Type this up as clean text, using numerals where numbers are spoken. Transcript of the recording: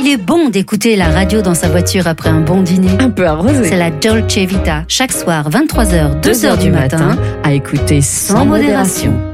Il est bon d'écouter la radio dans sa voiture après un bon dîner. Un peu arrosé. C'est la Dolce Vita. Chaque soir, 23h, 2h du matin, à écouter sans modération.